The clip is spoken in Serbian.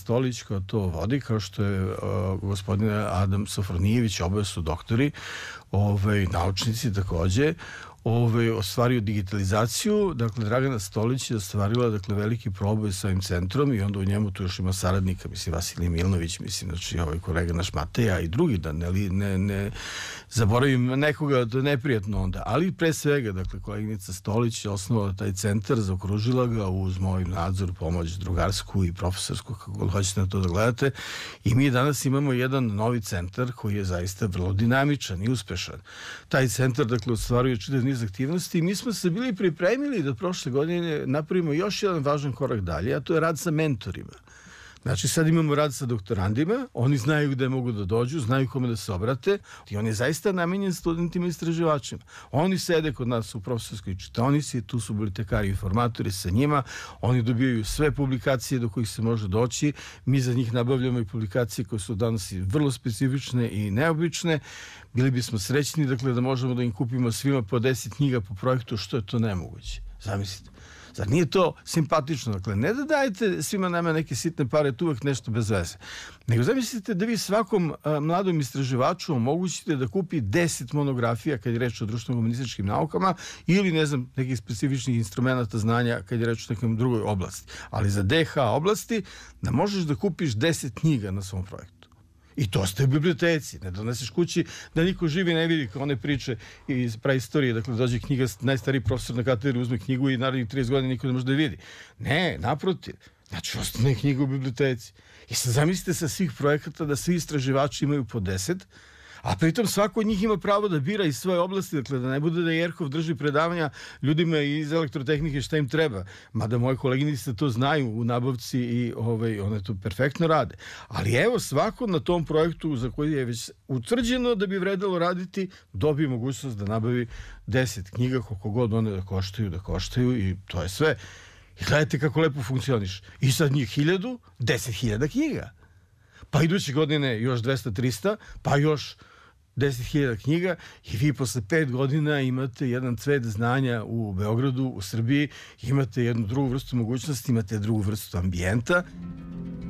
Stolić koja to vodi, kao što je gospodin Adam Sofronijević, oboje su doktori, naučnici takođe, ostvario digitalizaciju. Dakle, Dragana Stolić je ostvarila, dakle, veliki proboj sa ovim centrom i onda u njemu tu još ima saradnika, mislim, Vasilij Milnović, mislim, znači, kolega naš Mateja i drugi, da ne zaboravim nekoga, to je neprijatno onda. Ali pre svega, dakle, koleginica Stolić je osnovala taj centar, zaokružila ga uz moj nadzor, pomoć drugarsku i profesorsku, kako god hoćete na to da gledate. I mi danas imamo jedan novi centar koji je zaista vrlo dinamičan i uspešan. Taj centar, dakle, ostvaruje čitav niz aktivnosti i mi smo se bili pripremili da prošle godine napravimo još jedan važan korak dalje, a to je rad sa mentorima. Znači, sad imamo rad sa doktorandima, oni znaju gde mogu da dođu, znaju kome da se obrate i on je zaista namenjen studentima i istraživačima. Oni sede kod nas u profesorskoj čitaonici, tu su bibliotekari i informatori sa njima, oni dobijaju sve publikacije do kojih se može doći, mi za njih nabavljamo i publikacije koje su danas vrlo specifične i neobične. Bili bismo srećni, dakle, da možemo da im kupimo svima po 10 knjiga po projektu, što je to nemoguće. Zamislite. Zar nije to simpatično? Dakle, ne da dajete svima nama neke sitne pare, tu uvek nešto bez veze. Nego zamislite da vi svakom mladom istraživaču omogućite da kupi 10 monografija kad je reč o društveno-humanističkim naukama ili, ne znam, nekih specifičnih instrumenta znanja kad je reč o nekom drugoj oblasti. Ali za DH oblasti da možeš da kupiš 10 knjiga na svom projektu. I to ste u biblioteci, ne doneseš kući da niko živi ne vidi kao one priče iz praistorije, dakle dođe knjiga, najstariji profesor na katedri uzme knjigu i narednih 30 godina niko ne može da je vidi. Ne, naprotiv. Znači, ostane knjiga u biblioteci. I sad zamislite sa svih projekata da svi istraživači imaju po 10, a pritom svako od njih ima pravo da bira iz svoje oblasti, dakle da ne bude da Jerkov drži predavanja ljudima iz elektrotehnike šta im treba. Mada moje koleginice to znaju u nabavci i one to perfektno rade. Ali evo, svako na tom projektu za koji je već utvrđeno da bi vredelo raditi, dobije mogućnost da nabavi 10 knjiga, koliko god one da koštaju i to je sve. I gledajte kako lepo funkcioniš. I sad njih 1000, 10.000 knjiga. Pa iduće godine još 200-300, pa još 10.000 knjiga i vi posle 5 godina imate jedan cvet znanja u Beogradu, u Srbiji, imate jednu drugu vrstu mogućnosti, imate drugu vrstu ambijenta.